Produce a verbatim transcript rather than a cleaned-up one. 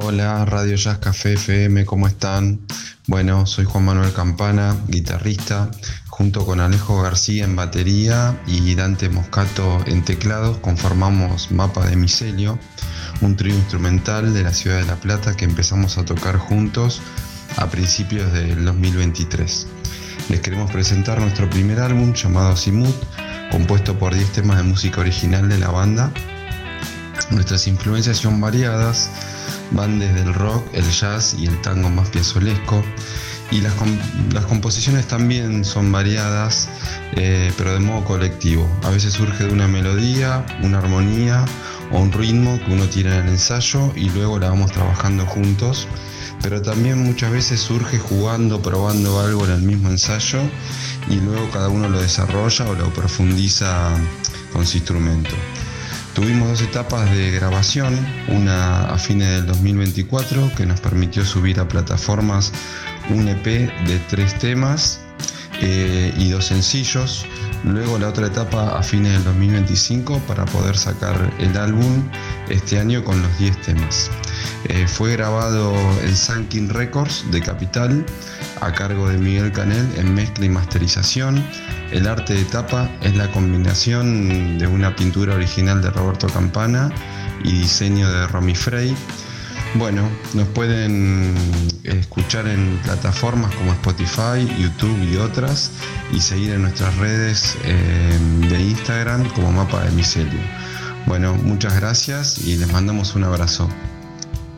Hola, Radio Jazz Café F M, ¿cómo están? Bueno, soy Juan Manuel Campana, guitarrista, junto con Alejo García en batería y Dante Moscato en teclados, conformamos Mapa de Micelio, un trío instrumental de la ciudad de La Plata que empezamos a tocar juntos a principios del dos mil veintitrés. Les queremos presentar nuestro primer álbum llamado Simut, compuesto por diez temas de música original de la banda. Nuestras influencias son variadas, van desde el rock, el jazz y el tango más piazolesco, y las, comp- las composiciones también son variadas, eh, pero de modo colectivo. A veces surge de una melodía, una armonía o un ritmo que uno tira en el ensayo y luego la vamos trabajando juntos, pero también muchas veces surge jugando, probando algo en el mismo ensayo y luego cada uno lo desarrolla o lo profundiza con su instrumento. Tuvimos dos etapas de grabación, una a fines del dos mil veinticuatro que nos permitió subir a plataformas un E P de tres temas eh, y dos sencillos. Luego la otra etapa a fines del dos mil veinticinco para poder sacar el álbum este año con los diez temas. Eh, fue grabado en Sunkin Records de Capital a cargo de Miguel Canel en mezcla y masterización. El arte de tapa es la combinación de una pintura original de Roberto Campana y diseño de Romy Frey. Bueno, nos pueden escuchar en plataformas como Spotify, YouTube y otras, y seguir en nuestras redes eh, de Instagram como Mapa de Micelio. Bueno, muchas gracias y les mandamos un abrazo.